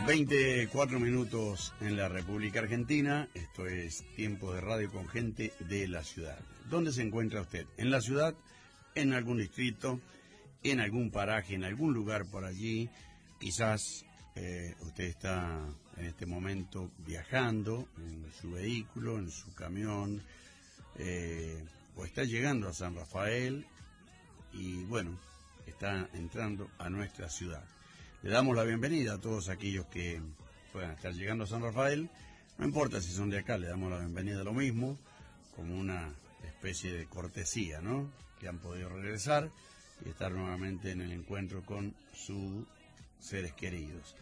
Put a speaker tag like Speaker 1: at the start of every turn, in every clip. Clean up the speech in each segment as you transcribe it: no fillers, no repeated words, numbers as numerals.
Speaker 1: 24 minutos en la República Argentina. Esto es Tiempo de Radio con gente de la ciudad. ¿Dónde se encuentra usted? ¿En la ciudad? ¿En algún distrito? ¿En algún paraje? ¿En algún lugar por allí? Quizás usted está en este momento viajando en su vehículo, en su camión, o está llegando a San Rafael y bueno, está entrando a nuestra ciudad. Le damos la bienvenida a todos aquellos que puedan estar llegando a San Rafael. No importa si son de acá, le damos la bienvenida a lo mismo, como una especie de cortesía, ¿no? Que han podido regresar y estar nuevamente en el encuentro con sus seres queridos.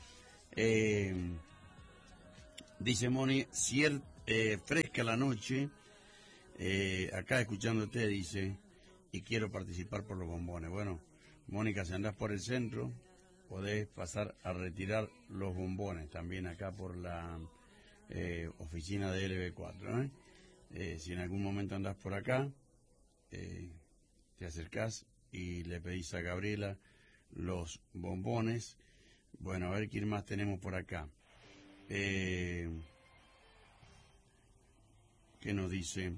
Speaker 1: Dice Moni, fresca la noche, acá escuchándote, dice, y quiero participar por los bombones. Bueno, Mónica, si andás por el centro, podés pasar a retirar los bombones también acá por la oficina de LB4, si en algún momento andás por acá, te acercás y le pedís a Gabriela los bombones. Bueno, a ver quién más tenemos por acá. ¿Qué nos dice?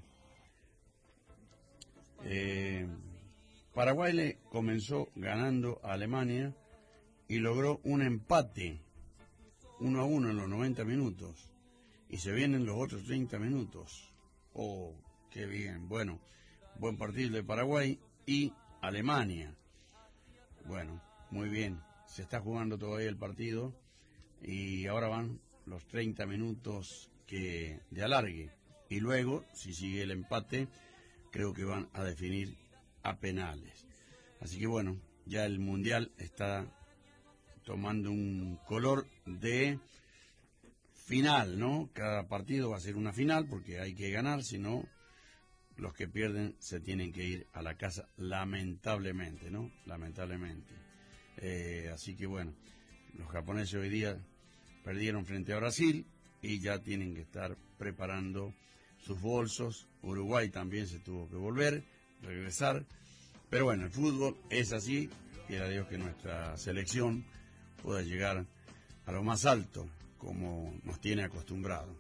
Speaker 1: Paraguay le comenzó ganando a Alemania y logró un empate 1-1 en los 90 minutos y se vienen los otros 30 minutos. Oh, qué bien. Bueno, buen partido de Paraguay y Alemania. Bueno, muy bien, se está jugando todavía el partido y ahora van los 30 minutos de alargue y luego, si sigue el empate, creo que van a definir a penales. Así que bueno, ya el Mundial está tomando un color de final, ¿no? Cada partido va a ser una final porque hay que ganar, si no, los que pierden se tienen que ir a la casa, lamentablemente, ¿no? Lamentablemente. Así que bueno, los japoneses hoy día perdieron frente a Brasil y ya tienen que estar preparando sus bolsos. Uruguay también se tuvo que regresar. Pero bueno, el fútbol es así. Quiera Dios que nuestra selección pueda llegar a lo más alto, como nos tiene acostumbrado.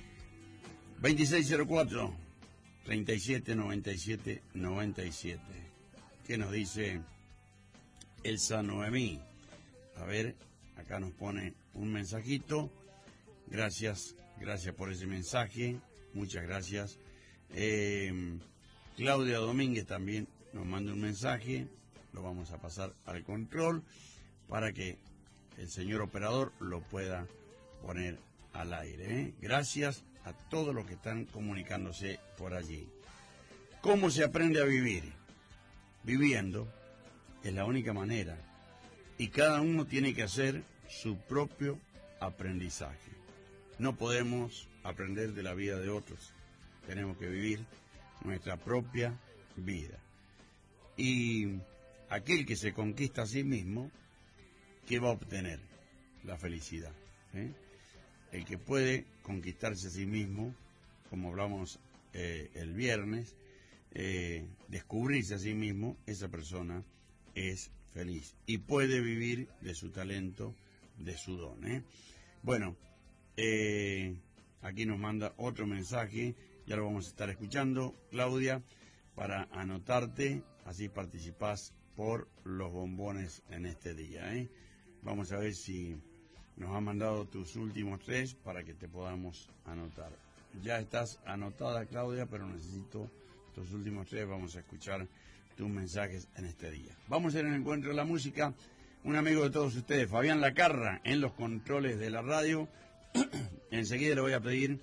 Speaker 1: 2604 379797. ¿Qué nos dice Elsa Noemí? A ver, acá nos pone un mensajito. Gracias por ese mensaje. Muchas gracias. Claudia Domínguez también nos manda un mensaje. Lo vamos a pasar al control para que el señor operador lo pueda poner al aire. Gracias a todos los que están comunicándose por allí. ¿Cómo se aprende a vivir? Viviendo es la única manera. Y cada uno tiene que hacer su propio aprendizaje. No podemos aprender de la vida de otros. Tenemos que vivir nuestra propia vida. Y aquel que se conquista a sí mismo, ¿qué va a obtener? La felicidad. El que puede conquistarse a sí mismo, como hablamos el viernes, descubrirse a sí mismo, esa persona es feliz y puede vivir de su talento, de su don. Bueno, aquí nos manda otro mensaje, ya lo vamos a estar escuchando, Claudia, para anotarte, así participás por los bombones en este día. Vamos a ver si nos han mandado tus últimos 3 para que te podamos anotar. Ya estás anotada, Claudia, pero necesito tus últimos 3. Vamos a escuchar tus mensajes en este día. Vamos a ir en el encuentro de la música. Un amigo de todos ustedes, Fabián Lacarra, en los controles de la radio. Enseguida le voy a pedir,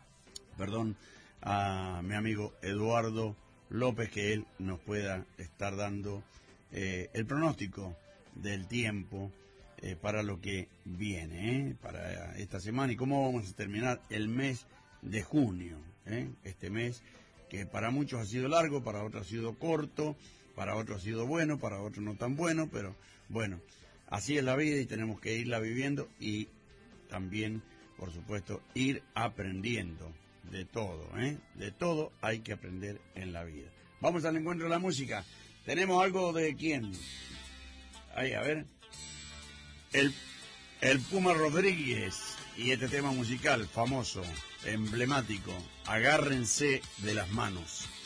Speaker 1: a mi amigo Eduardo López, que él nos pueda estar dando el pronóstico del tiempo para lo que viene, para esta semana y cómo vamos a terminar el mes de junio, este mes que para muchos ha sido largo, para otros ha sido corto, para otros ha sido bueno, para otros no tan bueno, pero bueno, así es la vida y tenemos que irla viviendo y también, por supuesto, ir aprendiendo de todo, de todo hay que aprender en la vida. Vamos al encuentro de la música. ¿Tenemos algo de quién? Ahí, a ver. El Puma Rodríguez y este tema musical famoso, emblemático, Agárrense de las manos.